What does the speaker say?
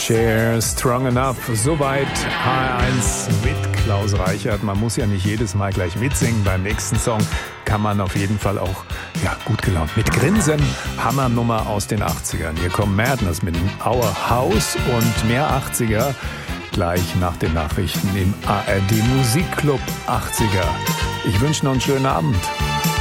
Cher, Strong Enough. Soweit H1 mit Klaus Reichert. Man muss ja nicht jedes Mal gleich mitsingen. Beim nächsten Song kann man auf jeden Fall auch gut gelaunt mit Grinsen. Hammernummer aus den 80ern. Hier kommt Madness mit dem Our House und mehr 80er gleich nach den Nachrichten im ARD Musikclub 80er. Ich wünsche noch einen schönen Abend.